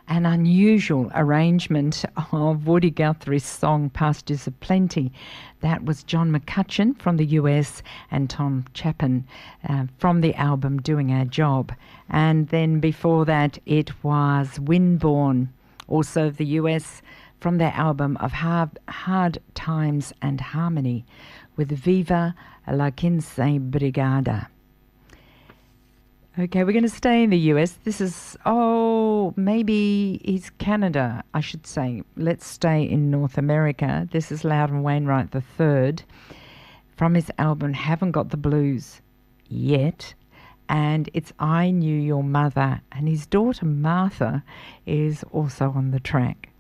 an unusual arrangement of Woody Guthrie's song Pastures of Plenty. That was John McCutcheon from the US and Tom Chapin from the album Doing Our Job. And then before that it was Winborn, also of the US, from their album of Hard Times and Harmony, with Viva la Quince Brigada. Okay, we're going to stay in the US. This is, maybe it's Canada, I should say. Let's stay in North America. This is Loudon Wainwright III from his album Haven't Got the Blues Yet. And it's I Knew Your Mother. And his daughter Martha is also on the track.